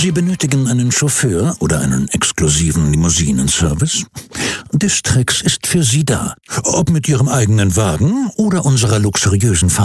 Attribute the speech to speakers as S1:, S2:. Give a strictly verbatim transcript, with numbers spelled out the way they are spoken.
S1: Sie benötigen einen Chauffeur oder einen exklusiven Limousinenservice? Distrix ist für Sie da. Ob mit Ihrem eigenen Wagen oder unserer luxuriösen